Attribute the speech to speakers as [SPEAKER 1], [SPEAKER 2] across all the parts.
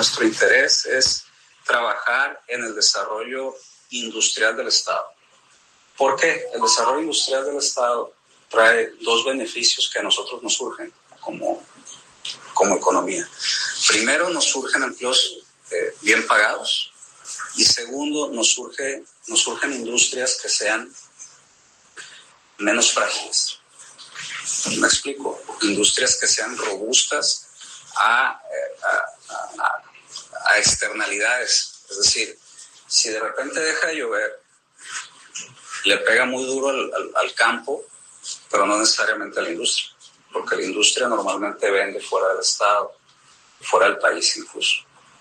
[SPEAKER 1] nuestro interés es trabajar en el desarrollo industrial del Estado. ¿Por qué? El desarrollo industrial del Estado trae dos beneficios que a nosotros nos surgen como economía. Primero, nos surgen empleos bien pagados, y segundo, nos surgen industrias que sean menos frágiles. Me explico, industrias que sean robustas a externalidades. Es decir, si de repente deja de llover, le pega muy duro al campo, pero no necesariamente a la industria, porque la industria normalmente vende fuera del estado, fuera del país incluso.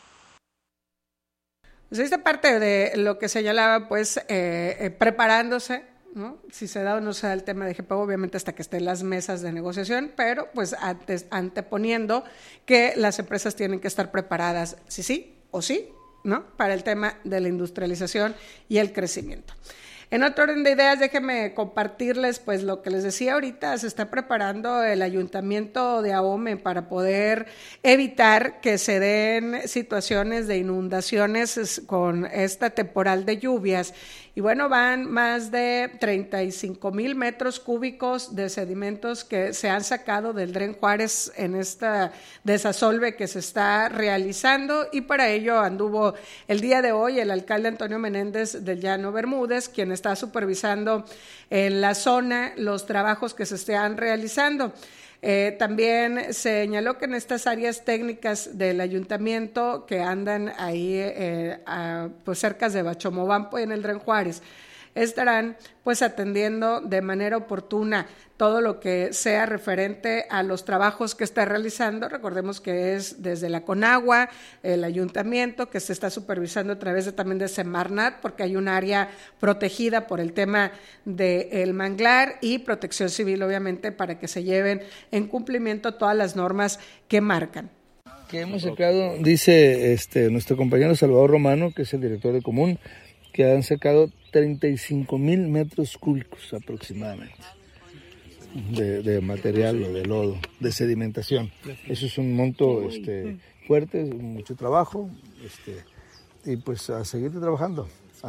[SPEAKER 2] Pues esta parte de lo que señalaba, pues preparándose, ¿no? Si se da o no se da el tema de GPO, obviamente hasta que estén las mesas de negociación, pero pues anteponiendo que las empresas tienen que estar preparadas, sí o sí, ¿no? Para el tema de la industrialización y el crecimiento. En otro orden de ideas, déjenme compartirles pues lo que les decía ahorita. Se está preparando el Ayuntamiento de Ahome para poder evitar que se den situaciones de inundaciones con esta temporal de lluvias. Y bueno, van más de 35,000 metros cúbicos de sedimentos que se han sacado del Dren Juárez en esta desasolve que se está realizando, y para ello anduvo el día de hoy el alcalde Antonio Menéndez del Llano Bermúdez, quien está supervisando en la zona los trabajos que se están realizando. También señaló que en estas áreas técnicas del ayuntamiento que andan ahí pues cerca de Bachomobampo y en el Dren Juárez, estarán pues atendiendo de manera oportuna todo lo que sea referente a los trabajos que está realizando. Recordemos que es desde la Conagua, el ayuntamiento, que se está supervisando a través también de Semarnat, porque hay un área protegida por el tema del manglar, y Protección Civil, obviamente, para que se lleven en cumplimiento todas las normas que marcan.
[SPEAKER 3] Que hemos sacado, dice nuestro compañero Salvador Romano, que es el director de Común, que han sacado 35,000 metros cúbicos aproximadamente de material o de lodo, de sedimentación. Eso es un monto fuerte, mucho trabajo, y pues a seguir trabajando.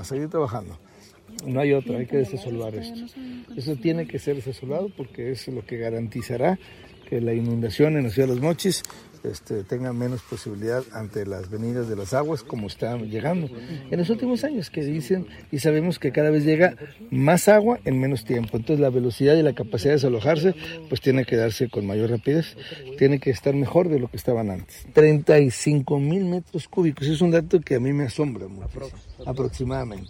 [SPEAKER 3] No hay otra, hay que desasolvar esto. Eso tiene que ser desasolado porque es lo que garantizará que la inundación en la ciudad de Los Mochis tenga menos posibilidad ante las venidas de las aguas como están llegando en los últimos años, que dicen y sabemos que cada vez llega más agua en menos tiempo. Entonces la velocidad y la capacidad de desalojarse pues tiene que darse con mayor rapidez, tiene que estar mejor de lo que estaban antes. 35,000 metros cúbicos, es un dato que a mí me asombra mucho, aproximadamente.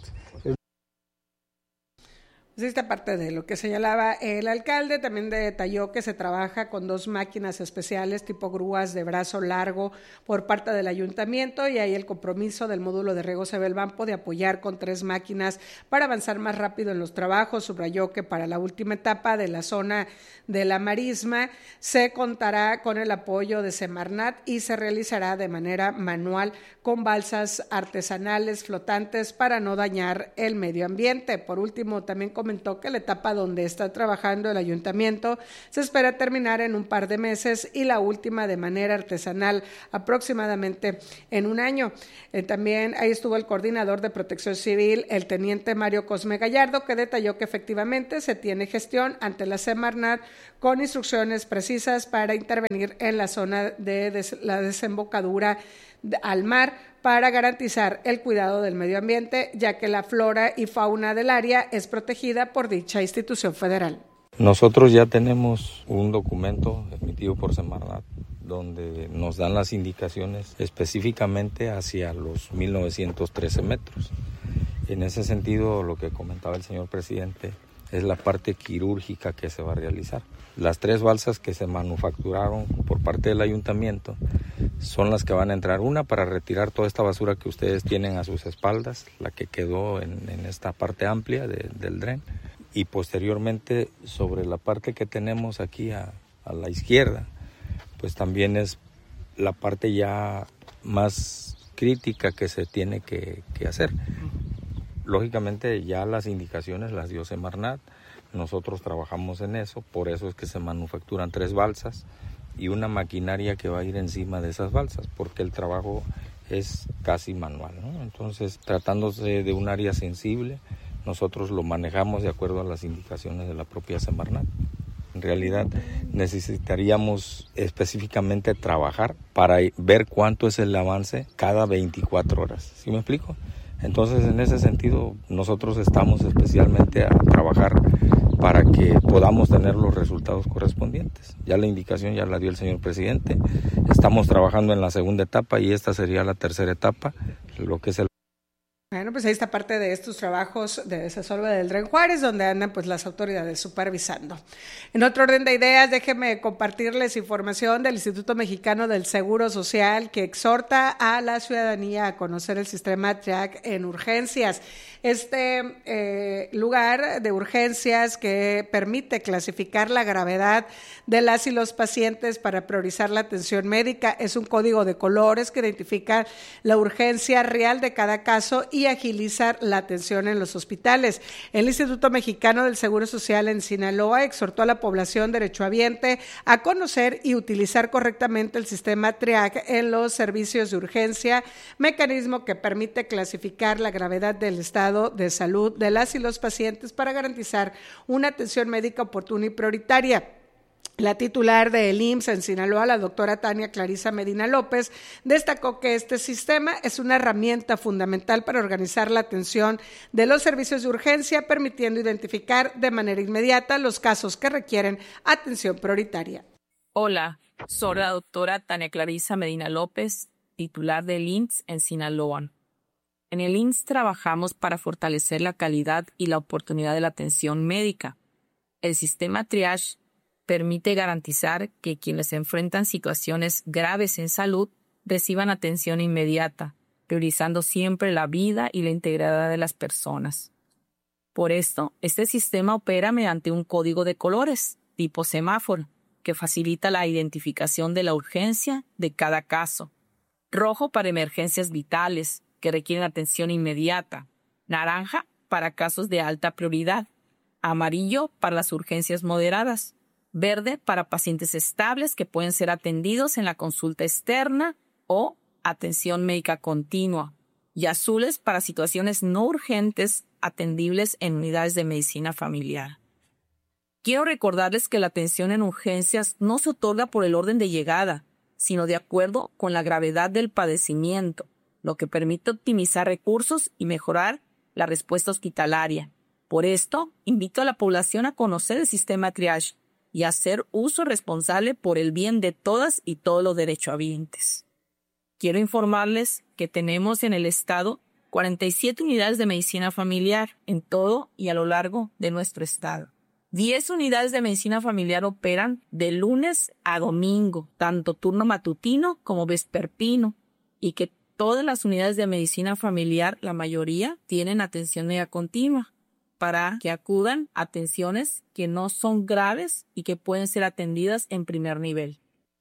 [SPEAKER 2] Esta parte de lo que señalaba el alcalde, también detalló que se trabaja con 2 máquinas especiales tipo grúas de brazo largo por parte del ayuntamiento, y hay el compromiso del módulo de riego Sebelbampo de apoyar con 3 máquinas para avanzar más rápido en los trabajos. Subrayó que para la última etapa de la zona de la marisma se contará con el apoyo de Semarnat y se realizará de manera manual con balsas artesanales flotantes para no dañar el medio ambiente. Por último, también comentó que la etapa donde está trabajando el ayuntamiento se espera terminar en un par de meses y la última de manera artesanal aproximadamente en un año. También ahí estuvo el coordinador de Protección Civil, el teniente Mario Cosme Gallardo, que detalló que efectivamente se tiene gestión ante la Semarnat con instrucciones precisas para intervenir en la zona de la desembocadura al mar para garantizar el cuidado del medio ambiente, ya que la flora y fauna del área es protegida por dicha institución federal.
[SPEAKER 4] Nosotros ya tenemos un documento emitido por Semarnat donde nos dan las indicaciones específicamente hacia los 1913 metros. En ese sentido, lo que comentaba el señor presidente es la parte quirúrgica que se va a realizar. Las 3 balsas que se manufacturaron por parte del ayuntamiento son las que van a entrar, una para retirar toda esta basura que ustedes tienen a sus espaldas, la que quedó en esta parte amplia del dren, y posteriormente sobre la parte que tenemos aquí a la izquierda, pues también es la parte ya más crítica que se tiene que hacer. Lógicamente ya las indicaciones las dio Semarnat, nosotros trabajamos en eso, por eso es que se manufacturan 3 balsas y una maquinaria que va a ir encima de esas balsas, porque el trabajo es casi manual, ¿no? Entonces, tratándose de un área sensible, nosotros lo manejamos de acuerdo a las indicaciones de la propia Semarnat. En realidad necesitaríamos específicamente trabajar para ver cuánto es el avance cada 24 horas. ¿Sí me explico? Entonces, en ese sentido, nosotros estamos especialmente a trabajar para que podamos tener los resultados correspondientes. Ya la indicación ya la dio el señor presidente. Estamos trabajando en la segunda etapa y esta sería la tercera etapa, lo que es el...
[SPEAKER 2] Bueno, pues ahí está parte de estos trabajos de desasolve del Dren Juárez, donde andan pues las autoridades supervisando. En otro orden de ideas, déjenme compartirles información del Instituto Mexicano del Seguro Social, que exhorta a la ciudadanía a conocer el sistema TRIAC en urgencias. Este lugar de urgencias que permite clasificar la gravedad de las y los pacientes para priorizar la atención médica es un código de colores que identifica la urgencia real de cada caso y agilizar la atención en los hospitales. El Instituto Mexicano del Seguro Social en Sinaloa exhortó a la población derechohabiente a conocer y utilizar correctamente el sistema TRIAC en los servicios de urgencia, mecanismo que permite clasificar la gravedad del estado de salud de las y los pacientes para garantizar una atención médica oportuna y prioritaria. La titular del IMSS en Sinaloa, la doctora Tania Clarisa Medina López, destacó que este sistema es una herramienta fundamental para organizar la atención de los servicios de urgencia, permitiendo identificar de manera inmediata los casos que requieren atención prioritaria.
[SPEAKER 5] Hola, soy la doctora Tania Clarisa Medina López, titular del IMSS en Sinaloa. En el IMSS trabajamos para fortalecer la calidad y la oportunidad de la atención médica. El sistema triage permite garantizar que quienes enfrentan situaciones graves en salud reciban atención inmediata, priorizando siempre la vida y la integridad de las personas. Por esto, este sistema opera mediante un código de colores, tipo semáforo, que facilita la identificación de la urgencia de cada caso. Rojo para emergencias vitales, que requieren atención inmediata. Naranja para casos de alta prioridad. Amarillo para las urgencias moderadas. Verde para pacientes estables que pueden ser atendidos en la consulta externa o atención médica continua. Y azules para situaciones no urgentes atendibles en unidades de medicina familiar. Quiero recordarles que la atención en urgencias no se otorga por el orden de llegada, sino de acuerdo con la gravedad del padecimiento, lo que permite optimizar recursos y mejorar la respuesta hospitalaria. Por esto, invito a la población a conocer el sistema triage y hacer uso responsable por el bien de todas y todos los derechohabientes. Quiero informarles que tenemos en el estado 47 unidades de medicina familiar en todo y a lo largo de nuestro estado. 10 unidades de medicina familiar operan de lunes a domingo, tanto turno matutino como vespertino, y que todas las unidades de medicina familiar, la mayoría, tienen atención médica continua, para que acudan a atenciones que no son graves y que pueden ser atendidas en primer nivel.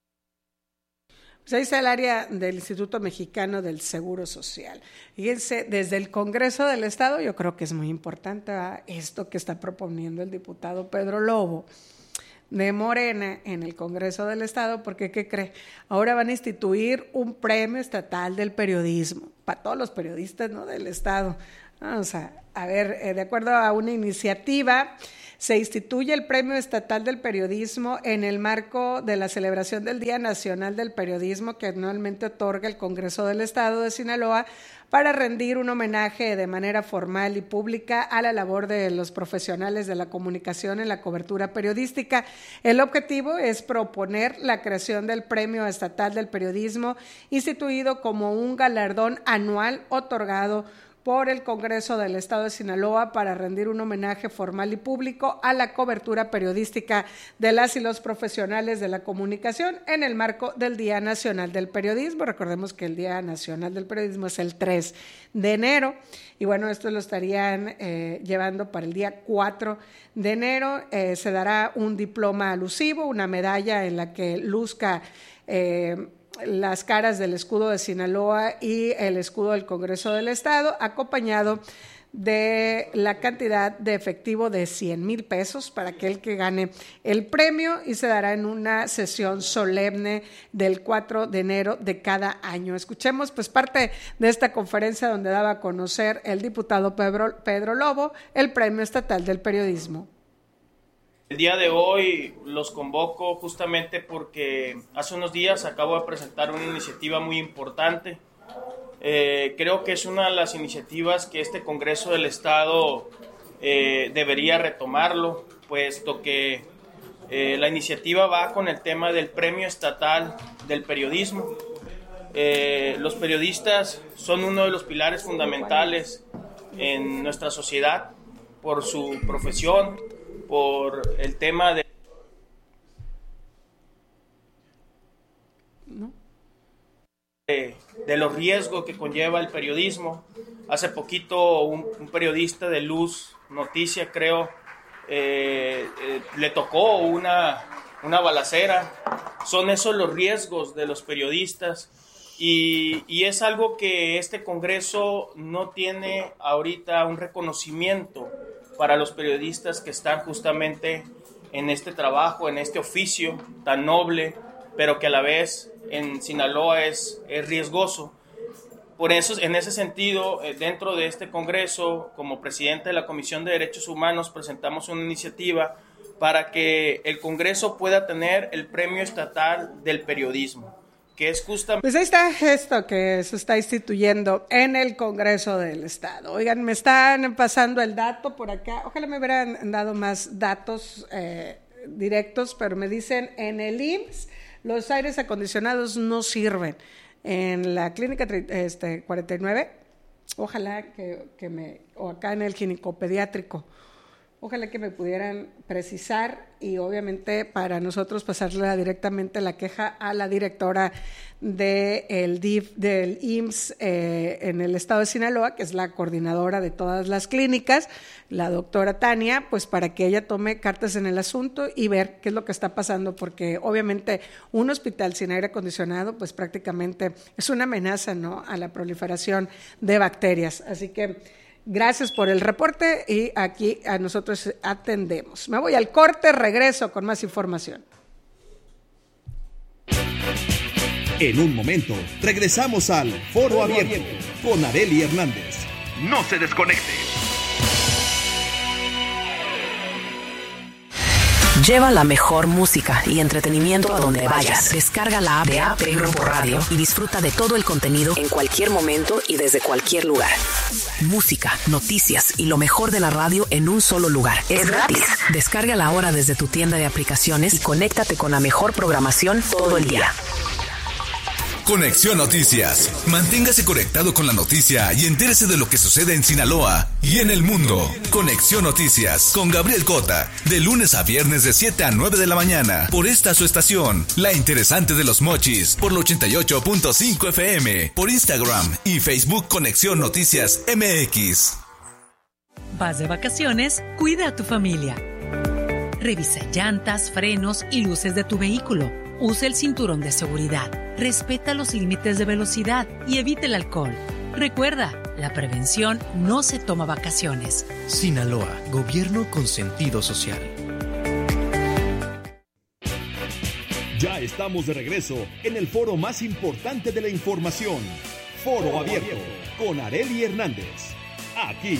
[SPEAKER 2] Pues ahí está el área del Instituto Mexicano del Seguro Social. Fíjense, desde el Congreso del Estado, yo creo que es muy importante esto que está proponiendo el diputado Pedro Lobo de Morena en el Congreso del Estado, porque ¿qué cree? Ahora van a instituir un premio estatal del periodismo para todos los periodistas, ¿no?, del Estado. Vamos a ver, de acuerdo a una iniciativa, se instituye el Premio Estatal del Periodismo en el marco de la celebración del Día Nacional del Periodismo que anualmente otorga el Congreso del Estado de Sinaloa para rendir un homenaje de manera formal y pública a la labor de los profesionales de la comunicación en la cobertura periodística. El objetivo es proponer la creación del Premio Estatal del Periodismo, instituido como un galardón anual otorgado por el Congreso del Estado de Sinaloa para rendir un homenaje formal y público a la cobertura periodística de las y los profesionales de la comunicación en el marco del Día Nacional del Periodismo. Recordemos que el Día Nacional del Periodismo es el 3 de enero y bueno, esto lo estarían llevando para el día 4 de enero. Se dará un diploma alusivo, una medalla en la que luzca las caras del escudo de Sinaloa y el escudo del Congreso del Estado, acompañado de la cantidad de efectivo de 100,000 pesos para aquel que gane el premio, y se dará en una sesión solemne del 4 de enero de cada año. Escuchemos pues parte de esta conferencia donde daba a conocer el diputado Pedro Lobo el Premio Estatal del Periodismo.
[SPEAKER 6] El día de hoy los convoco justamente porque hace unos días acabo de presentar una iniciativa muy importante. Creo que es una de las iniciativas que este Congreso del Estado debería retomarlo, puesto que la iniciativa va con el tema del Premio Estatal del Periodismo. Los periodistas son uno de los pilares fundamentales en nuestra sociedad por su profesión, por el tema de los riesgos que conlleva el periodismo. Hace poquito un periodista de Luz Noticia, creo, le tocó una balacera. Son esos los riesgos de los periodistas, y es algo que este Congreso no tiene ahorita un reconocimiento para los periodistas que están justamente en este trabajo, en este oficio tan noble, pero que a la vez en Sinaloa es riesgoso. Por eso, en ese sentido, dentro de este Congreso, como presidente de la Comisión de Derechos Humanos, presentamos una iniciativa para que el Congreso pueda tener el Premio Estatal del Periodismo, que es justamente...
[SPEAKER 2] Pues ahí está esto que se está instituyendo en el Congreso del Estado. Oigan, me están pasando el dato por acá. Ojalá me hubieran dado más datos directos, pero me dicen en el IMSS los aires acondicionados no sirven. En la clínica 49, ojalá o acá en el ginecopediátrico, ojalá que me pudieran precisar, y obviamente para nosotros pasarle directamente la queja a la directora del DIF del IMSS en el estado de Sinaloa, que es la coordinadora de todas las clínicas, la doctora Tania, pues para que ella tome cartas en el asunto y ver qué es lo que está pasando, porque obviamente un hospital sin aire acondicionado pues prácticamente es una amenaza, ¿no?, a la proliferación de bacterias. Así que gracias por el reporte, y aquí a nosotros atendemos. Me voy al corte, regreso con más información.
[SPEAKER 7] En un momento, regresamos al Foro Abierto con Arely Hernández. No se desconecte.
[SPEAKER 8] Lleva la mejor música y entretenimiento a donde vayas. Descarga la app de AP Grupo Radio y disfruta de todo el contenido en cualquier momento y desde cualquier lugar. Música, noticias y lo mejor de la radio en un solo lugar. Es gratis. Descárgala ahora desde tu tienda de aplicaciones y conéctate con la mejor programación todo el día.
[SPEAKER 9] Conexión Noticias. Manténgase conectado con la noticia y entérese de lo que sucede en Sinaloa y en el mundo. Conexión Noticias con Gabriel Cota, de lunes a viernes de 7 a 9 de la mañana, por esta su estación, La Interesante de los Mochis, por el 88.5 FM, por Instagram y Facebook Conexión Noticias MX.
[SPEAKER 10] Vas de vacaciones, cuida a tu familia. Revisa llantas, frenos y luces de tu vehículo. Usa el cinturón de seguridad, respeta los límites de velocidad y evita el alcohol. Recuerda, la prevención no se toma vacaciones.
[SPEAKER 11] Sinaloa, gobierno con sentido social.
[SPEAKER 7] Ya estamos de regreso en el foro más importante de la información. Foro Abierto con Arely Hernández. Aquí.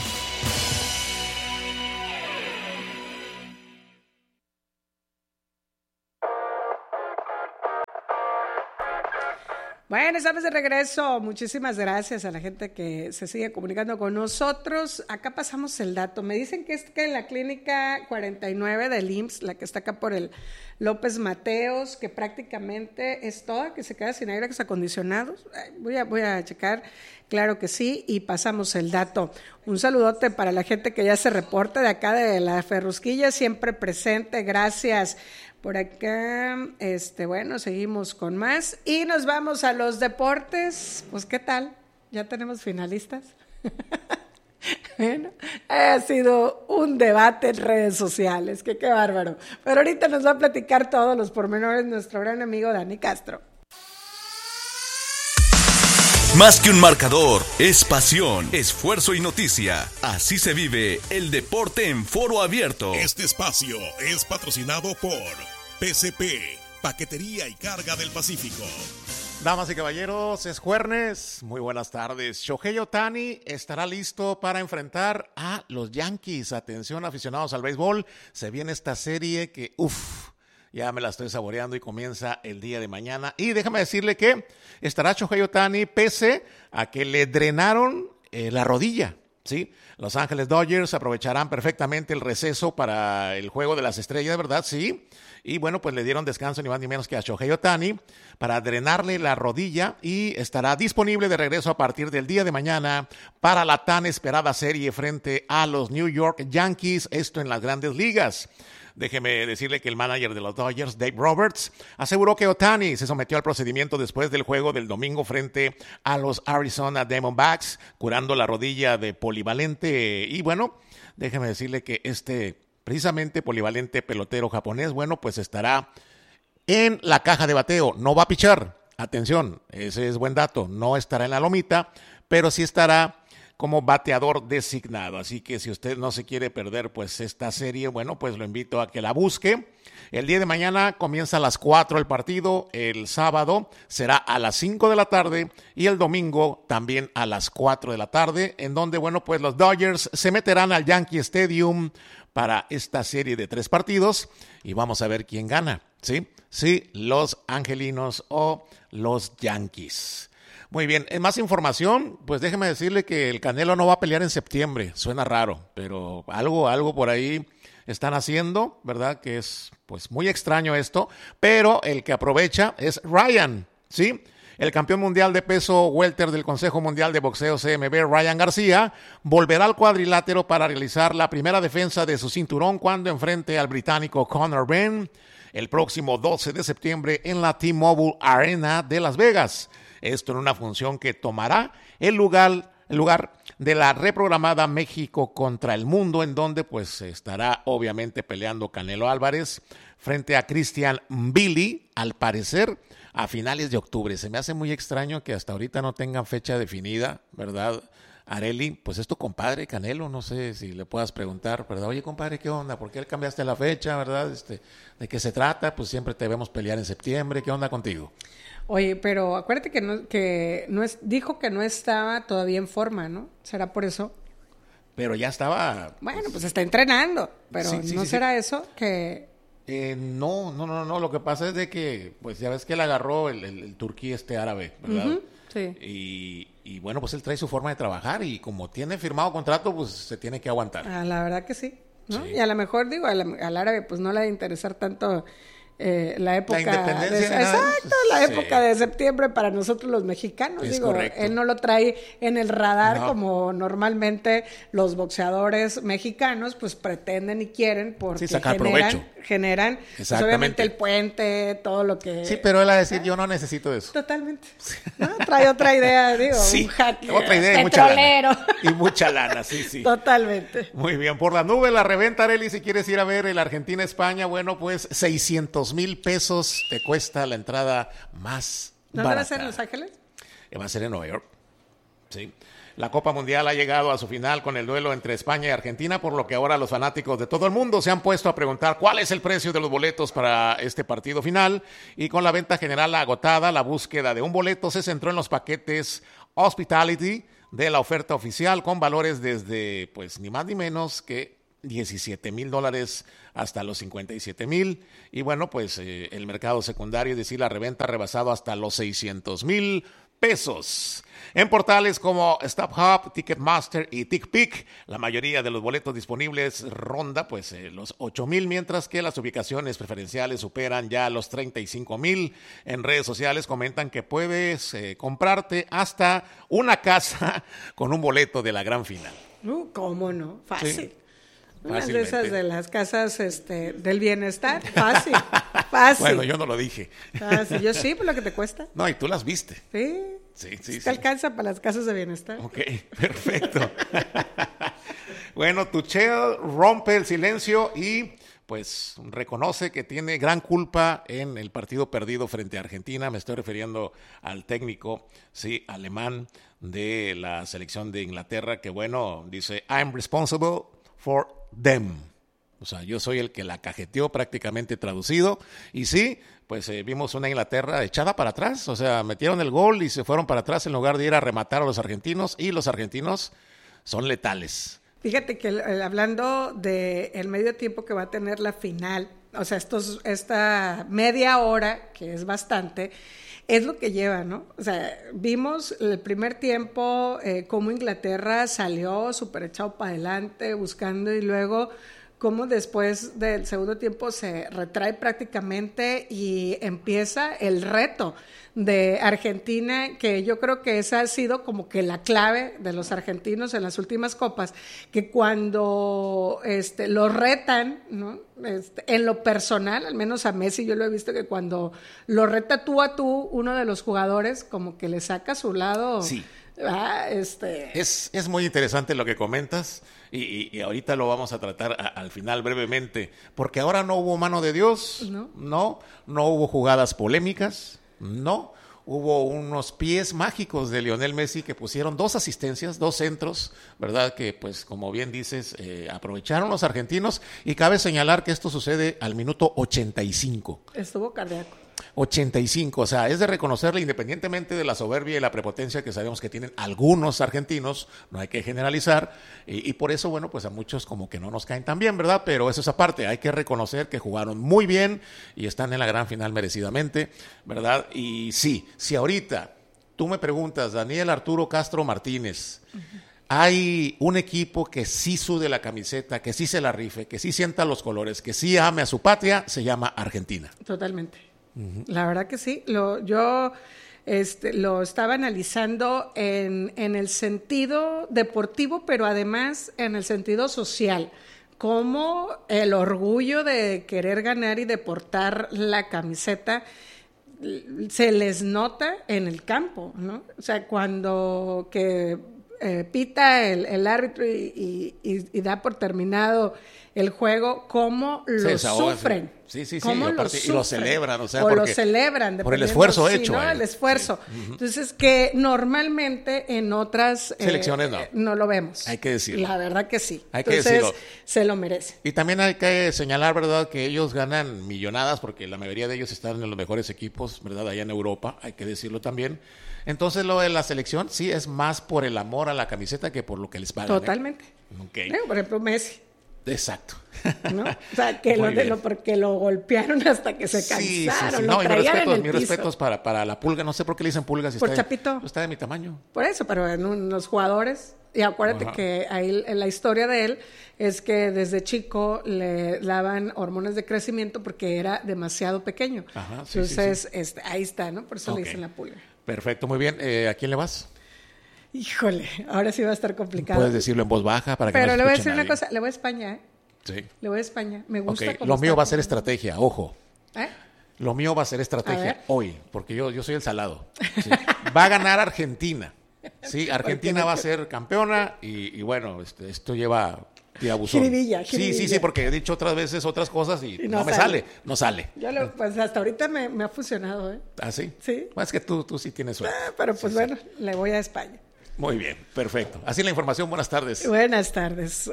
[SPEAKER 2] Bueno, estamos de regreso. Muchísimas gracias a la gente que se sigue comunicando con nosotros. Acá pasamos el dato. Me dicen que es que en la clínica 49 del IMSS, la que está acá por el López Mateos, que prácticamente es toda, que se queda sin aires acondicionados. Voy a checar, claro que sí, y pasamos el dato. Un saludote para la gente que ya se reporta de acá de la Ferrusquilla, siempre presente. Gracias. Por acá, bueno, seguimos con más y nos vamos a los deportes. Pues, ¿qué tal? ¿Ya tenemos finalistas? Bueno, ha sido un debate en redes sociales, que qué bárbaro. Pero ahorita nos va a platicar todos los pormenores nuestro gran amigo Dani Castro.
[SPEAKER 9] Más que un marcador, es pasión, esfuerzo y noticia. Así se vive el deporte en Foro Abierto.
[SPEAKER 12] Este espacio es patrocinado por PCP, Paquetería y Carga del Pacífico.
[SPEAKER 13] Damas y caballeros, es jueves, muy buenas tardes. Shohei Ohtani estará listo para enfrentar a los Yankees. Atención, aficionados al béisbol, se viene esta serie que, ya me la estoy saboreando y comienza el día de mañana. Y déjame decirle que estará Shohei Ohtani pese a que le drenaron la rodilla, ¿sí? Los Ángeles Dodgers aprovecharán perfectamente el receso para el Juego de las Estrellas, ¿verdad? Sí. Y bueno, pues le dieron descanso ni más ni menos que a Shohei Ohtani para drenarle la rodilla y estará disponible de regreso a partir del día de mañana para la tan esperada serie frente a los New York Yankees, esto en las Grandes Ligas. Déjeme decirle que el manager de los Dodgers, Dave Roberts, aseguró que Ohtani se sometió al procedimiento después del juego del domingo frente a los Arizona Diamondbacks, curando la rodilla de polivalente. Y bueno, déjeme decirle que precisamente polivalente pelotero japonés, bueno, pues estará en la caja de bateo, no va a pichar, atención, ese es buen dato, no estará en la lomita, pero sí estará como bateador designado, así que si usted no se quiere perder pues esta serie, bueno, pues lo invito a que la busque. El día de mañana comienza a las 4 el partido, el sábado será a las 5 de la tarde y el domingo también a las 4 de la tarde, en donde, bueno, pues los Dodgers se meterán al Yankee Stadium para esta serie de 3 partidos y vamos a ver quién gana, ¿sí? Sí, los angelinos o los Yankees. Muy bien, en más información, pues déjeme decirle que el Canelo no va a pelear en septiembre, suena raro, pero algo por ahí están haciendo, ¿verdad? Que es pues muy extraño esto, pero el que aprovecha es Ryan, ¿sí? El campeón mundial de peso welter del Consejo Mundial de Boxeo CMB, Ryan García, volverá al cuadrilátero para realizar la primera defensa de su cinturón cuando enfrente al británico Conor Benn el próximo 12 de septiembre en la T-Mobile Arena de Las Vegas. Esto en una función que tomará el lugar de la reprogramada México contra el Mundo, en donde pues estará obviamente peleando Canelo Álvarez frente a Christian Mbili, al parecer a finales de octubre. Se me hace muy extraño que hasta ahorita no tengan fecha definida, ¿verdad, Areli? Pues es tu compadre Canelo, no sé si le puedas preguntar, ¿verdad? Oye, compadre, ¿qué onda? ¿Por qué cambiaste la fecha, verdad? ¿De qué se trata? Pues siempre te vemos pelear en septiembre. ¿Qué onda contigo?
[SPEAKER 2] Oye, pero acuérdate dijo que no estaba todavía en forma, ¿no? ¿Será por eso?
[SPEAKER 13] Pero ya estaba...
[SPEAKER 2] Bueno, pues está entrenando, pero ¿no será eso que...?
[SPEAKER 13] No, lo que pasa es de que, pues ya ves que él agarró el turquí árabe, ¿verdad?
[SPEAKER 2] Uh-huh, sí.
[SPEAKER 13] Y bueno, pues él trae su forma de trabajar y como tiene firmado contrato, pues se tiene que aguantar.
[SPEAKER 2] La verdad que sí, ¿no? Sí. Y a lo mejor, al árabe pues no le va a interesar tanto... la época la época de septiembre para nosotros los mexicanos,
[SPEAKER 13] correcto.
[SPEAKER 2] Él no lo trae en el radar como normalmente los boxeadores mexicanos pues pretenden y quieren porque generan pues, obviamente el puente, todo lo que...
[SPEAKER 13] Sí, pero él va a decir, yo no necesito de eso.
[SPEAKER 2] Totalmente. ¿No? Trae otra idea, un hack
[SPEAKER 13] otra idea
[SPEAKER 2] petrolero.
[SPEAKER 13] Y mucha lana, sí.
[SPEAKER 2] Totalmente.
[SPEAKER 13] Muy bien, por la nube, la reventa, Arely, si quieres ir a ver el Argentina-España, bueno, pues 600,000 pesos te cuesta la entrada más barata.
[SPEAKER 2] ¿Dónde va a ser, en Los Ángeles?
[SPEAKER 13] Va a ser en Nueva York, sí. La Copa Mundial ha llegado a su final con el duelo entre España y Argentina, por lo que ahora los fanáticos de todo el mundo se han puesto a preguntar cuál es el precio de los boletos para este partido final. Y con la venta general agotada, la búsqueda de un boleto se centró en los paquetes Hospitality de la oferta oficial, con valores desde, pues, ni más ni menos que $17,000 hasta los $57,000. Y bueno, pues el mercado secundario, es decir, la reventa ha rebasado hasta los 600,000 pesos. En portales como StubHub, Ticketmaster y TickPick, la mayoría de los boletos disponibles ronda pues los 8,000, mientras que las ubicaciones preferenciales superan ya los 35,000. En redes sociales comentan que puedes comprarte hasta una casa con un boleto de la gran final.
[SPEAKER 2] ¿Cómo no? Fácil.
[SPEAKER 13] Sí.
[SPEAKER 2] Una de esas de las casas del bienestar, fácil.
[SPEAKER 13] Bueno, yo no lo dije.
[SPEAKER 2] Fácil. Yo sí, por lo que te cuesta.
[SPEAKER 13] No, y tú las viste.
[SPEAKER 2] Sí. Te alcanza para las casas de bienestar.
[SPEAKER 13] Ok, perfecto. Bueno, Tuchel rompe el silencio y pues reconoce que tiene gran culpa en el partido perdido frente a Argentina. Me estoy refiriendo al técnico, sí, alemán de la selección de Inglaterra, que bueno, dice, I'm responsible for them. O sea, yo soy el que la cajeteó, prácticamente traducido. Y sí, pues vimos una Inglaterra echada para atrás. O sea, metieron el gol y se fueron para atrás en lugar de ir a rematar a los argentinos. Y los argentinos son letales.
[SPEAKER 2] Fíjate que hablando del medio tiempo que va a tener la final, o sea, esta media hora, que es bastante, es lo que lleva, ¿no? O sea, vimos el primer tiempo cómo Inglaterra salió súper echado para adelante, buscando, y luego cómo después del segundo tiempo se retrae prácticamente y empieza el reto de Argentina, que yo creo que esa ha sido como que la clave de los argentinos en las últimas copas, que cuando lo retan, ¿no? En lo personal, al menos a Messi yo lo he visto que cuando lo reta tú a tú, uno de los jugadores como que le saca su lado.
[SPEAKER 13] Sí. Es muy interesante lo que comentas y ahorita lo vamos a tratar al final brevemente, porque ahora no hubo mano de Dios, no hubo jugadas polémicas, no hubo unos pies mágicos de Lionel Messi que pusieron 2 asistencias, 2 centros, ¿verdad? Que pues como bien dices, aprovecharon los argentinos, y cabe señalar que esto sucede al minuto 85.
[SPEAKER 2] Estuvo cardíaco.
[SPEAKER 13] 85, o sea, es de reconocerle, independientemente de la soberbia y la prepotencia que sabemos que tienen algunos argentinos, no hay que generalizar, y por eso, bueno, pues a muchos como que no nos caen tan bien, ¿verdad? Pero eso es aparte, hay que reconocer que jugaron muy bien y están en la gran final merecidamente, ¿verdad? Y sí, si ahorita tú me preguntas, Daniel Arturo Castro Martínez, hay un equipo que sí sude la camiseta, que sí se la rife, que sí sienta los colores, que sí ame a su patria, se llama Argentina.
[SPEAKER 2] Totalmente. La verdad que sí. Yo lo estaba analizando en el sentido deportivo, pero además en el sentido social, como el orgullo de querer ganar y de portar la camiseta se les nota en el campo, ¿no? O sea, cuando que pita el árbitro y da por terminado el juego, cómo lo sufren.
[SPEAKER 13] Sí, y lo celebran, o sea,
[SPEAKER 2] lo celebran
[SPEAKER 13] por el esfuerzo hecho.
[SPEAKER 2] ¿no? El esfuerzo. Sí. Entonces, que normalmente en otras
[SPEAKER 13] selecciones
[SPEAKER 2] no lo vemos.
[SPEAKER 13] Hay que decirlo.
[SPEAKER 2] La verdad que sí.
[SPEAKER 13] Hay que decirlo.
[SPEAKER 2] Se lo merece.
[SPEAKER 13] Y también hay que señalar, ¿verdad?, que ellos ganan millonadas, porque la mayoría de ellos están en los mejores equipos, ¿verdad?, allá en Europa, hay que decirlo también. Entonces, lo de la selección, sí, es más por el amor a la camiseta que por lo que les pagan.
[SPEAKER 2] Totalmente.
[SPEAKER 13] Okay.
[SPEAKER 2] Por ejemplo, Messi.
[SPEAKER 13] Exacto.
[SPEAKER 2] ¿No? O sea, que porque lo golpearon hasta que se cansaron.
[SPEAKER 13] Sí.
[SPEAKER 2] No,
[SPEAKER 13] mis respetos para la pulga. No sé por qué le dicen pulga si
[SPEAKER 2] por Chapito.
[SPEAKER 13] Está de mi tamaño.
[SPEAKER 2] Por eso, pero en los jugadores. Y acuérdate que ahí la historia de él es que desde chico le daban hormonas de crecimiento porque era demasiado pequeño.
[SPEAKER 13] Ajá, sí,
[SPEAKER 2] entonces, ahí está, ¿no? Por eso le dicen la pulga.
[SPEAKER 13] Perfecto, muy bien. ¿A quién le vas?
[SPEAKER 2] Híjole, ahora sí va a estar complicado.
[SPEAKER 13] Puedes decirlo en voz baja para que
[SPEAKER 2] pero
[SPEAKER 13] no se
[SPEAKER 2] le voy a
[SPEAKER 13] escuche
[SPEAKER 2] decir
[SPEAKER 13] nadie.
[SPEAKER 2] una cosa, le voy a España, ¿eh?
[SPEAKER 13] Sí.
[SPEAKER 2] Le voy a España, me gusta.
[SPEAKER 13] Okay. Lo mío va a ser estrategia, ojo.
[SPEAKER 2] ¿Eh?
[SPEAKER 13] Lo mío va a ser estrategia hoy, porque yo soy el salado. Sí. Va a ganar Argentina. Sí, Argentina va a ser campeona y bueno, esto lleva tirabuzón.
[SPEAKER 2] Jiribilla.
[SPEAKER 13] Sí, porque he dicho otras veces otras cosas y no me sale. No sale.
[SPEAKER 2] Pues hasta ahorita me ha funcionado, ¿eh?
[SPEAKER 13] ¿Ah, sí?
[SPEAKER 2] Sí.
[SPEAKER 13] Bueno, es que tú sí tienes suerte.
[SPEAKER 2] Pero pues bueno, le voy a España.
[SPEAKER 13] Muy bien, perfecto. Así la información, buenas tardes.
[SPEAKER 2] Buenas tardes.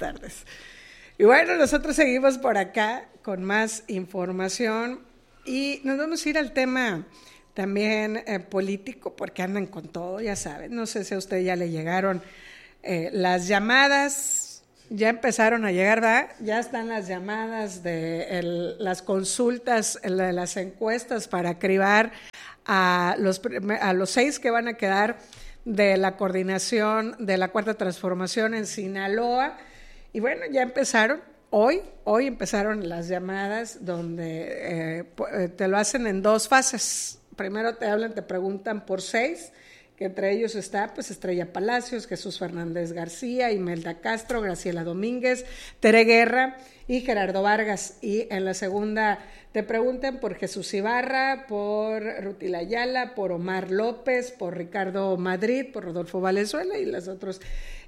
[SPEAKER 2] Y bueno, nosotros seguimos por acá con más información y nos vamos a ir al tema también político, porque andan con todo, ya saben. No sé si a usted ya le llegaron las llamadas, ya empezaron a llegar, ¿verdad? Ya están las llamadas de las consultas, de las encuestas para cribar a los 6 que van a quedar de la coordinación de la Cuarta Transformación en Sinaloa. Y bueno, ya empezaron, hoy empezaron las llamadas donde te lo hacen en 2 fases. Primero te preguntan por 6, que entre ellos está pues Estrella Palacios, Jesús Fernández García, Imelda Castro, Graciela Domínguez, Tere Guerra y Gerardo Vargas. Y en la segunda te pregunten por Jesús Ibarra, por Rutil Ayala, por Omar López, por Ricardo Madrid, por Rodolfo Valenzuela y los otros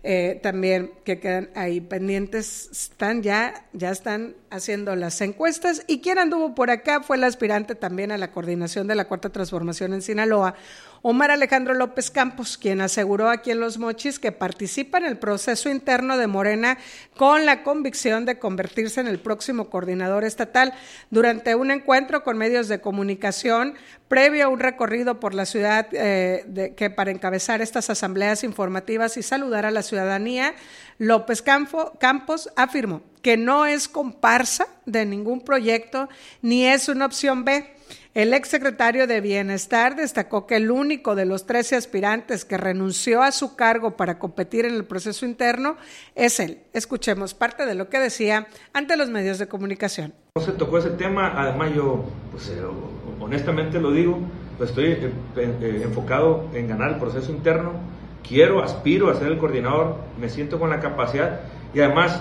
[SPEAKER 2] también que quedan ahí pendientes, ya están haciendo las encuestas. Y quien anduvo por acá fue el aspirante también a la coordinación de la Cuarta Transformación en Sinaloa, Omar Alejandro López Campos, quien aseguró aquí en Los Mochis que participa en el proceso interno de Morena con la convicción de convertirse en el próximo coordinador estatal. Durante un encuentro con medios de comunicación previo a un recorrido por la ciudad que para encabezar estas asambleas informativas y saludar a la ciudadanía, López Campos afirmó que no es comparsa de ningún proyecto ni es una opción B. El exsecretario de Bienestar destacó que el único de los 13 aspirantes que renunció a su cargo para competir en el proceso interno es él. Escuchemos parte de lo que decía ante los medios de comunicación.
[SPEAKER 14] No se tocó ese tema, además yo, honestamente lo digo, estoy enfocado en ganar el proceso interno, aspiro a ser el coordinador, me siento con la capacidad y además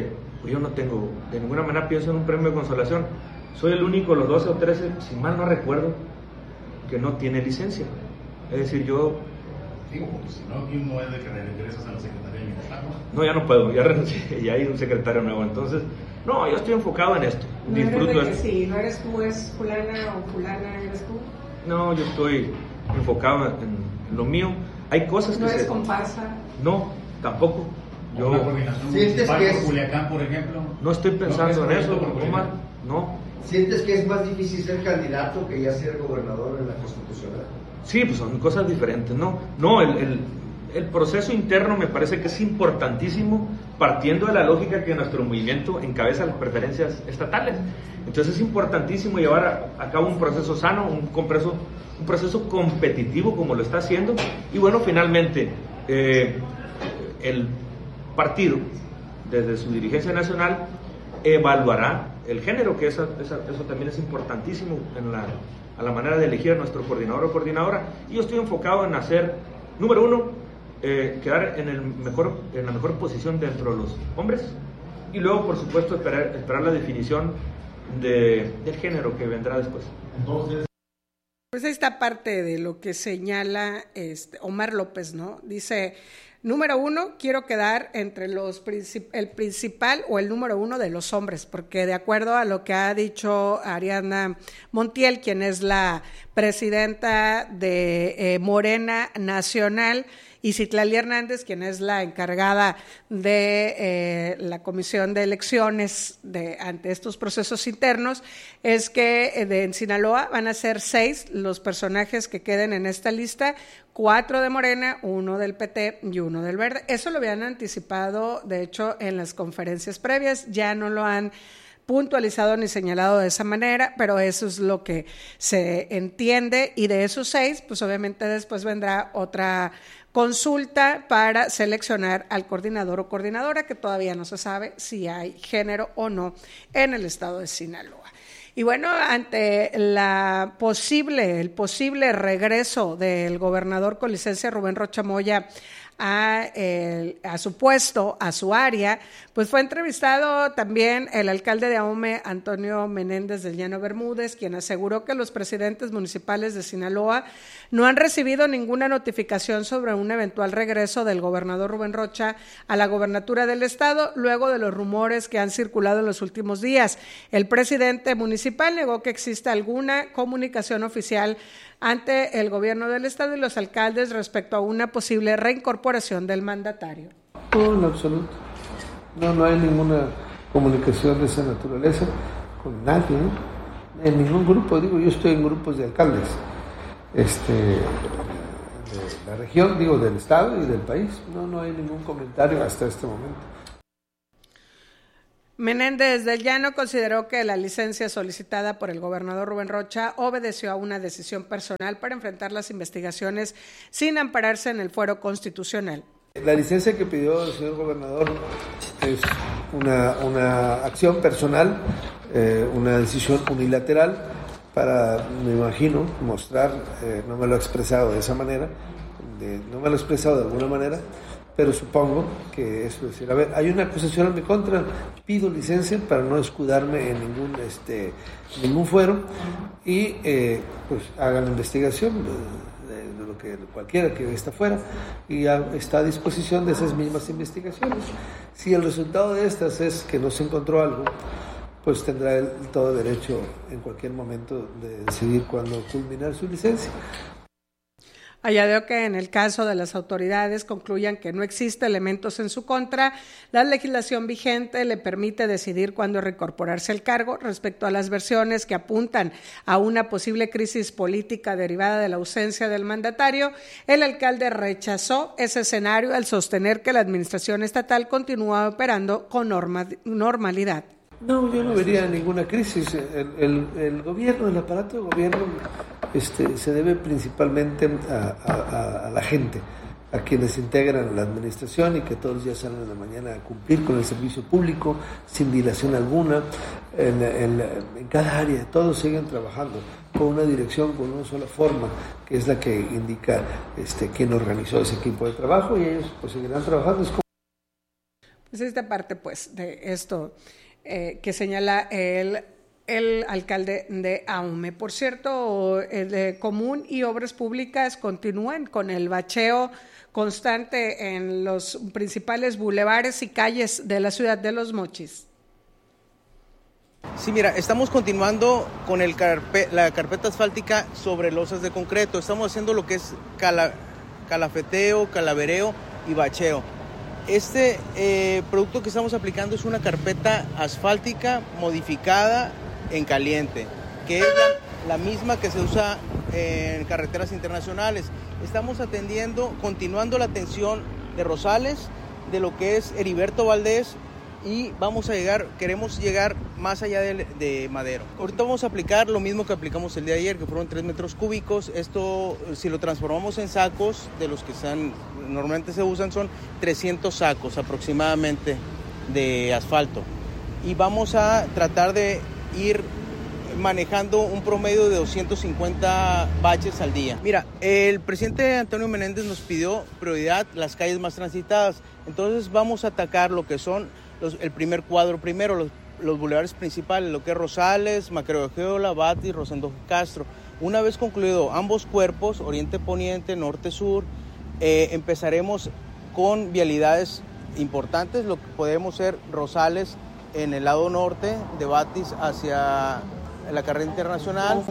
[SPEAKER 14] yo no tengo, de ninguna manera pienso en un premio de consolación. Soy el único, los 12 o 13, si mal no recuerdo, que no tiene licencia. Es decir, yo...
[SPEAKER 15] Digo, porque si no, aquí no es de que regresas a la Secretaría de Bienestar, ¿no?
[SPEAKER 14] No, ya no puedo, ya renuncié, ya hay un secretario nuevo. Entonces, no, yo estoy enfocado en esto.
[SPEAKER 2] ¿No
[SPEAKER 14] disfruto
[SPEAKER 2] eres de
[SPEAKER 14] esto.
[SPEAKER 2] Si no eres tú, es fulana o fulana eres tú?
[SPEAKER 14] No, yo estoy enfocado en lo mío. Hay cosas que
[SPEAKER 2] ¿No eres comparsa?
[SPEAKER 14] No, tampoco.
[SPEAKER 15] Yo... ¿Una coordinación municipal por Culiacán, por ejemplo?
[SPEAKER 14] No estoy pensando en eso, Omar. No.
[SPEAKER 16] ¿Sientes que es más difícil ser candidato que ya ser gobernador en la Constitucional?
[SPEAKER 14] Sí, pues son cosas diferentes, ¿no? No, el proceso interno me parece que es importantísimo, partiendo de la lógica que nuestro movimiento encabeza las preferencias estatales. Entonces es importantísimo llevar a cabo un proceso sano, un proceso competitivo como lo está haciendo. Y bueno, finalmente, el partido, desde su dirigencia nacional, evaluará el género, que eso también es importantísimo a la manera de elegir a nuestro coordinador o coordinadora. Y yo estoy enfocado en hacer, número uno, quedar en la mejor posición dentro de los hombres, y luego, por supuesto, esperar la definición del género que vendrá después.
[SPEAKER 15] Entonces,
[SPEAKER 2] pues esta parte de lo que señala Omar López, ¿no? Dice: número uno, quiero quedar entre el principal o el número uno de los hombres, porque de acuerdo a lo que ha dicho Ariadna Montiel, quien es la presidenta de Morena Nacional, y Citlali Hernández, quien es la encargada de la Comisión de Elecciones ante estos procesos internos, es que en Sinaloa van a ser 6 los personajes que queden en esta lista, 4 de Morena, 1 del PT y 1 del Verde. Eso lo habían anticipado, de hecho, en las conferencias previas, ya no lo han puntualizado ni señalado de esa manera, pero eso es lo que se entiende, y de esos 6, pues obviamente después vendrá otra consulta para seleccionar al coordinador o coordinadora, que todavía no se sabe si hay género o no en el estado de Sinaloa. Y bueno, ante el posible regreso del gobernador con licencia Rubén Rocha Moya a su puesto, a su área, pues fue entrevistado también el alcalde de Ahome, Antonio Menéndez del Llano Bermúdez, quien aseguró que los presidentes municipales de Sinaloa no han recibido ninguna notificación sobre un eventual regreso del gobernador Rubén Rocha a la gobernatura del estado, luego de los rumores que han circulado en los últimos días. El presidente municipal negó que exista alguna comunicación oficial ante el gobierno del estado y los alcaldes respecto a una posible reincorporación del mandatario.
[SPEAKER 3] No, en absoluto. No hay ninguna comunicación de esa naturaleza con nadie, en ningún grupo. Digo, yo estoy en grupos de alcaldes de la región, del estado y del país. No hay ningún comentario hasta este momento.
[SPEAKER 2] Menéndez del Llano consideró que la licencia solicitada por el gobernador Rubén Rocha obedeció a una decisión personal para enfrentar las investigaciones sin ampararse en el fuero constitucional.
[SPEAKER 3] La licencia que pidió el señor gobernador es una acción personal, una decisión unilateral para, me imagino, mostrar, no me lo he expresado de esa manera, no me lo he expresado de alguna manera, pero supongo que eso es decir, a ver, hay una acusación en mi contra, pido licencia para no escudarme en ningún fuero y pues hagan la investigación de lo que cualquiera que esté fuera y está a disposición de esas mismas investigaciones. Si el resultado de estas es que no se encontró algo, pues tendrá todo derecho en cualquier momento de decidir cuándo culminar su licencia.
[SPEAKER 2] Añadió que en el caso de las autoridades concluyan que no existe elementos en su contra, la legislación vigente le permite decidir cuándo reincorporarse al cargo. Respecto a las versiones que apuntan a una posible crisis política derivada de la ausencia del mandatario, el alcalde rechazó ese escenario al sostener que la administración estatal continúa operando con normalidad.
[SPEAKER 3] No, yo no vería ninguna crisis. El gobierno, el aparato de gobierno se debe principalmente a la gente, a quienes integran la administración y que todos los días salen en la mañana a cumplir con el servicio público sin dilación alguna, en cada área. Todos siguen trabajando con una dirección, con una sola forma, que es la que indica quién organizó ese equipo de trabajo, y ellos pues seguirán trabajando.
[SPEAKER 2] Pues esta parte pues de esto que señala el alcalde de Ahome. Por cierto, el de Común y Obras Públicas continúan con el bacheo constante en los principales bulevares y calles de la ciudad de Los Mochis.
[SPEAKER 17] Sí, mira, estamos continuando con la carpeta asfáltica sobre losas de concreto. Estamos haciendo lo que es calafeteo, calavereo y bacheo. Este producto que estamos aplicando es una carpeta asfáltica modificada en caliente, que es la misma que se usa en carreteras internacionales. Estamos continuando la atención de Rosales, de lo que es Heriberto Valdés, y queremos llegar más allá de Madero. Ahorita vamos a aplicar lo mismo que aplicamos el día de ayer, que fueron 3 metros cúbicos. Esto, si lo transformamos en sacos, de los que normalmente se usan, son 300 sacos aproximadamente de asfalto. Y vamos a tratar de ir manejando un promedio de 250 baches al día. Mira, el presidente Antonio Menéndez nos pidió prioridad las calles más transitadas, entonces vamos a atacar lo que son el primer cuadro primero, los bulevares principales, lo que es Rosales, Macreo de Geola, Batis, Rosendo Castro. Una vez concluido ambos cuerpos, oriente-poniente, norte-sur, empezaremos con vialidades importantes, lo que podemos ser Rosales en el lado norte, de Batis hacia la carretera internacional.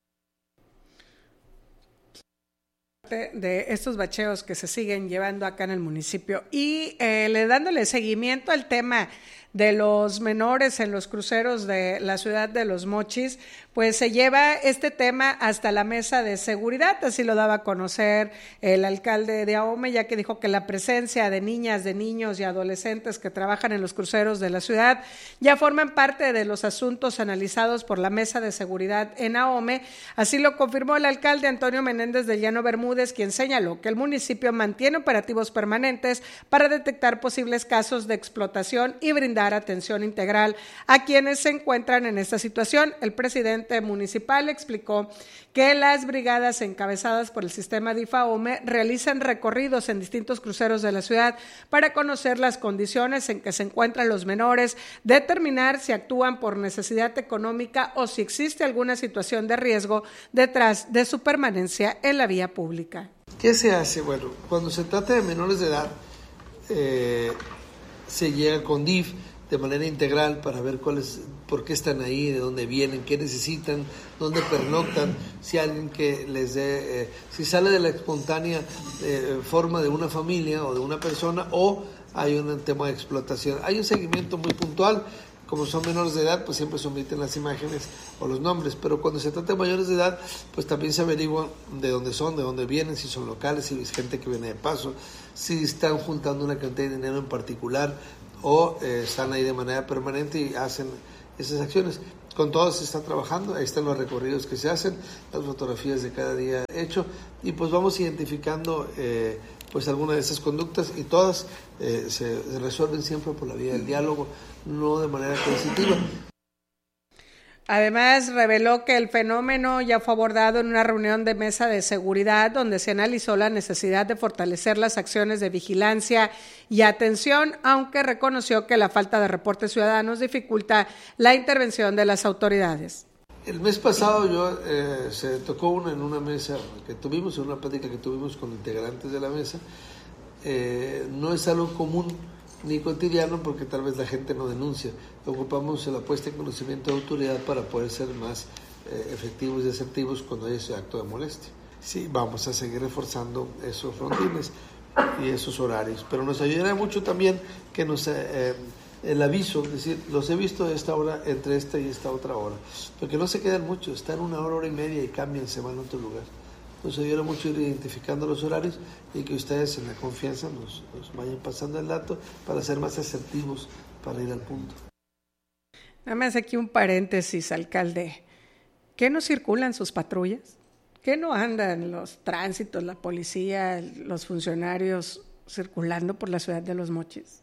[SPEAKER 2] De estos bacheos que se siguen llevando acá en el municipio y dándole seguimiento al tema de los menores en los cruceros de la ciudad de Los Mochis, pues se lleva este tema hasta la mesa de seguridad, así lo daba a conocer el alcalde de Ahome, ya que dijo que la presencia de niñas, de niños y adolescentes que trabajan en los cruceros de la ciudad ya forman parte de los asuntos analizados por la mesa de seguridad en Ahome. Así lo confirmó el alcalde Antonio Menéndez de Llano Bermúdez, quien señaló que el municipio mantiene operativos permanentes para detectar posibles casos de explotación y brindar atención integral a quienes se encuentran en esta situación. El presidente municipal explicó que las brigadas encabezadas por el sistema DIF Ahome realizan recorridos en distintos cruceros de la ciudad para conocer las condiciones en que se encuentran los menores, determinar si actúan por necesidad económica o si existe alguna situación de riesgo detrás de su permanencia en la vía pública.
[SPEAKER 3] ¿Qué se hace? Bueno, cuando se trata de menores de edad, se llega con DIF de manera integral para ver por qué están ahí, de dónde vienen, qué necesitan, dónde pernoctan, si alguien que les dé, si sale de la espontánea forma de una familia o de una persona, o hay un tema de explotación. Hay un seguimiento muy puntual. Como son menores de edad, pues siempre se omiten las imágenes o los nombres, pero cuando se trata de mayores de edad, pues también se averigua de dónde son, de dónde vienen, si son locales, si es gente que viene de paso, si están juntando una cantidad de dinero en particular o están ahí de manera permanente y hacen esas acciones. Con todos se está trabajando, ahí están los recorridos que se hacen, las fotografías de cada día hecho, y pues vamos identificando pues algunas de esas conductas, y todas se resuelven siempre por la vía del diálogo, no de manera coercitiva.
[SPEAKER 2] Además, reveló que el fenómeno ya fue abordado en una reunión de mesa de seguridad donde se analizó la necesidad de fortalecer las acciones de vigilancia y atención, aunque reconoció que la falta de reportes ciudadanos dificulta la intervención de las autoridades.
[SPEAKER 3] El mes pasado se tocó en una mesa que tuvimos, en una plática que tuvimos con integrantes de la mesa. No es algo común ni cotidiano porque tal vez la gente no denuncia. Ocupamos la puesta en conocimiento de autoridad para poder ser más efectivos y asertivos cuando hay ese acto de molestia. Sí, vamos a seguir reforzando esos rondines y esos horarios, pero nos ayudará mucho también que el aviso, es decir, los he visto de esta hora entre esta y esta otra hora, porque no se quedan mucho, están 1 hora, 1 hora y media y cambian, se van a otro lugar. Nos ayuda mucho ir identificando los horarios y que ustedes en la confianza nos vayan pasando el dato para ser más asertivos, para ir al punto.
[SPEAKER 2] Nada más aquí un paréntesis, alcalde. ¿Qué no circulan sus patrullas? ¿Qué no andan los tránsitos, la policía, los funcionarios circulando por la ciudad de Los Mochis?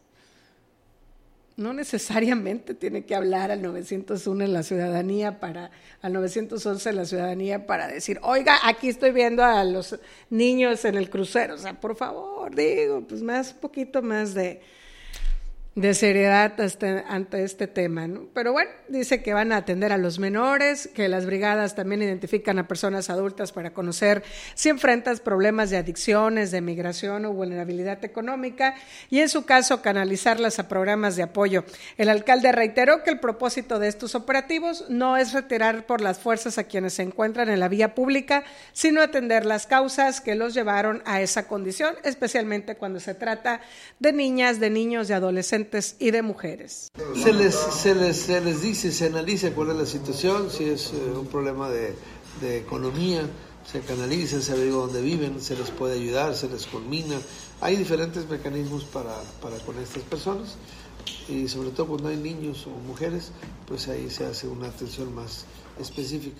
[SPEAKER 2] No necesariamente tiene que hablar al 901 en la ciudadanía al 911 en la ciudadanía para decir, oiga, aquí estoy viendo a los niños en el crucero. O sea, por favor, pues un poquito más de seriedad ante este tema, ¿no? Pero bueno, dice que van a atender a los menores, que las brigadas también identifican a personas adultas para conocer si enfrentas problemas de adicciones, de migración o vulnerabilidad económica y en su caso canalizarlas a programas de apoyo. El alcalde reiteró que el propósito de estos operativos no es retirar por las fuerzas a quienes se encuentran en la vía pública, sino atender las causas que los llevaron a esa condición, especialmente cuando se trata de niñas, de niños, de adolescentes y de mujeres.
[SPEAKER 3] Se les dice, se analiza cuál es la situación, si es un problema de economía, se canaliza, se averigua dónde viven, se les puede ayudar, se les culmina. Hay diferentes mecanismos para con estas personas y sobre todo cuando hay niños o mujeres, pues ahí se hace una atención más específica.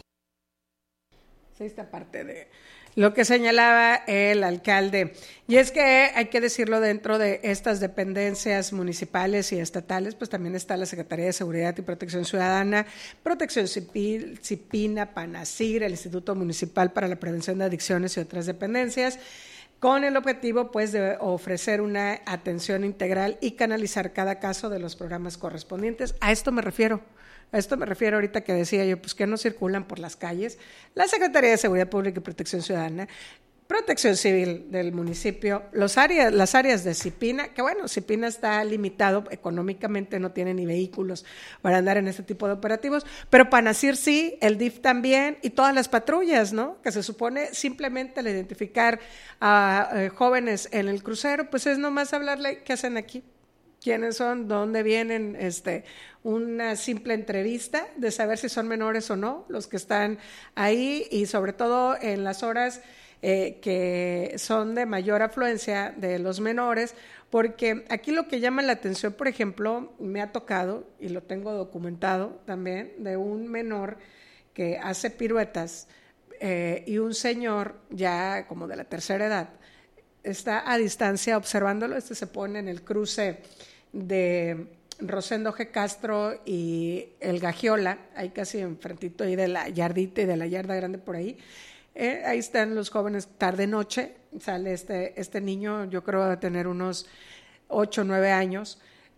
[SPEAKER 2] Sí, esta parte de lo que señalaba el alcalde. Y es que hay que decirlo, dentro de estas dependencias municipales y estatales, pues también está la Secretaría de Seguridad y Protección Ciudadana, Protección Civil, CIPINA, PANASIR, el Instituto Municipal para la Prevención de Adicciones y otras dependencias, con el objetivo pues de ofrecer una atención integral y canalizar cada caso de los programas correspondientes. A esto me refiero ahorita que decía yo, pues que no circulan por las calles. La Secretaría de Seguridad Pública y Protección Ciudadana, Protección Civil del municipio, las áreas de CIPINA, que bueno, CIPINA está limitado económicamente, no tiene ni vehículos para andar en este tipo de operativos, pero PANASIR sí, el DIF también, y todas las patrullas, ¿no? Que se supone simplemente al identificar a jóvenes en el crucero, pues es nomás hablarle qué hacen aquí, quiénes son, dónde vienen, una simple entrevista de saber si son menores o no los que están ahí, y sobre todo en las horas que son de mayor afluencia de los menores, porque aquí lo que llama la atención, por ejemplo, me ha tocado, y lo tengo documentado también, de un menor que hace piruetas y un señor ya como de la tercera edad está a distancia observándolo. Se pone en el cruce de Rosendo G. Castro y el Gagiola, ahí casi enfrentito ahí de la yardita y de la yarda grande por ahí. Ahí están los jóvenes tarde-noche, sale este niño, yo creo de tener unos 8 o 9 años,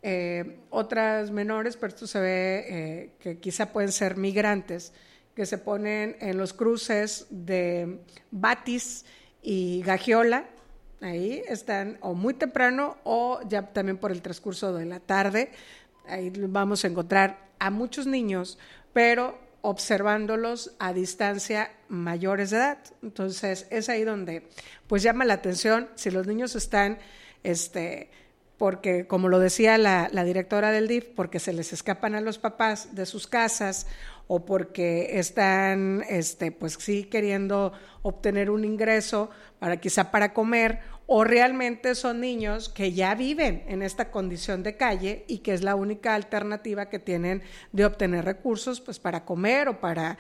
[SPEAKER 2] otras menores, pero esto se ve que quizá pueden ser migrantes, que se ponen en los cruces de Batis y Gagiola. Ahí están o muy temprano o ya también por el transcurso de la tarde. Ahí vamos a encontrar a muchos niños, pero observándolos a distancia mayores de edad. Entonces es ahí donde pues llama la atención si los niños están, porque como lo decía la directora del DIF, porque se les escapan a los papás de sus casas o porque están pues sí queriendo obtener un ingreso quizá para comer, o realmente son niños que ya viven en esta condición de calle y que es la única alternativa que tienen de obtener recursos pues para comer o para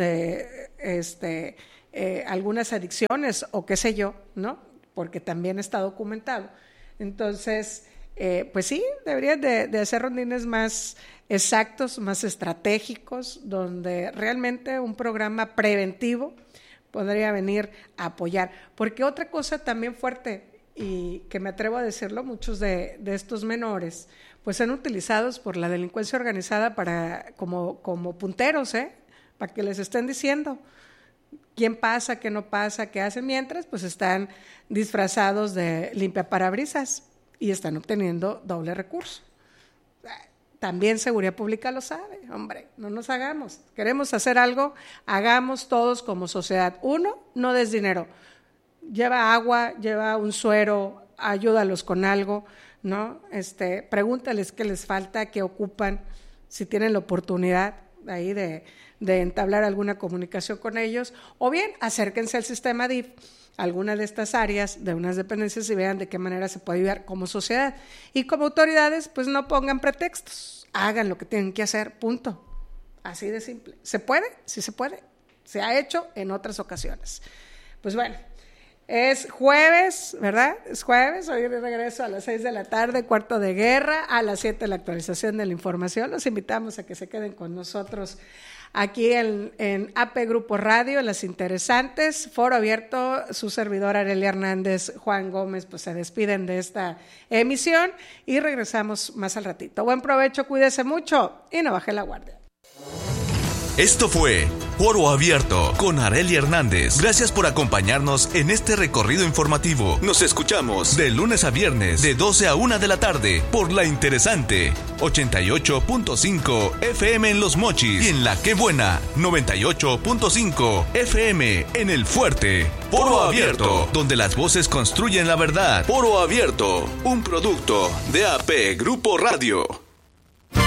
[SPEAKER 2] algunas adicciones o qué sé yo, ¿no? Porque también está documentado. Entonces, pues sí, deberían de hacer rondines más exactos, más estratégicos, donde realmente un programa preventivo podría venir a apoyar. Porque otra cosa también fuerte, y que me atrevo a decirlo, muchos de estos menores pues son utilizados por la delincuencia organizada como punteros, para que les estén diciendo quién pasa, qué no pasa, qué hacen, mientras pues están disfrazados de limpiaparabrisas y están obteniendo doble recurso. También Seguridad Pública lo sabe, hombre, no nos hagamos. Queremos hacer algo, hagamos todos como sociedad. Uno, no des dinero. Lleva agua, lleva un suero, ayúdalos con algo, ¿no? Pregúntales qué les falta, qué ocupan, si tienen la oportunidad ahí de entablar alguna comunicación con ellos, o bien acérquense al sistema DIF, alguna de estas áreas de unas dependencias, y vean de qué manera se puede ayudar como sociedad. Y como autoridades, pues no pongan pretextos, hagan lo que tienen que hacer, punto. Así de simple. ¿Se puede? Sí se puede. Se ha hecho en otras ocasiones. Pues bueno, es jueves, ¿verdad? Es jueves, hoy regreso a las 6 de la tarde, Cuarto de Guerra, a las 7 la actualización de la información. Los invitamos a que se queden con nosotros aquí en AP Grupo Radio, Las Interesantes, Foro Abierto. Su servidor Arelia Hernández, Juan Gómez, pues se despiden de esta emisión y regresamos más al ratito. Buen provecho, cuídese mucho y no baje la guardia.
[SPEAKER 9] Esto fue Foro Abierto con Arelia Hernández. Gracias por acompañarnos en este recorrido informativo. Nos escuchamos de lunes a viernes de 12 a 1 de la tarde por La Interesante 88.5 FM en Los Mochis y en La Qué Buena 98.5 FM en El Fuerte. Foro Abierto, donde las voces construyen la verdad. Foro Abierto, un producto de AP Grupo Radio.